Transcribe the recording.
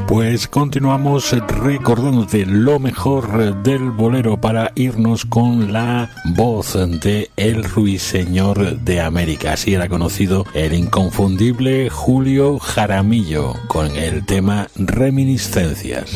Pues continuamos recordándote lo mejor del bolero para irnos con la voz de El Ruiseñor de América. Así era conocido el inconfundible Julio Jaramillo con el tema Reminiscencias.